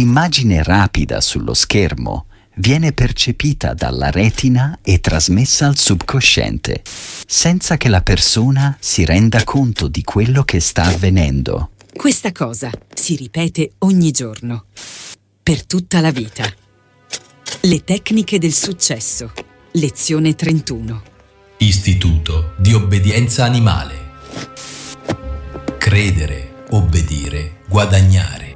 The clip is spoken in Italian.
Un'immagine rapida sullo schermo viene percepita dalla retina e trasmessa al subconsciente, senza che la persona si renda conto di quello che sta avvenendo. Questa cosa si ripete ogni giorno, per tutta la vita. Le tecniche del successo. Lezione 31. Istituto di obbedienza animale. Credere, obbedire, guadagnare.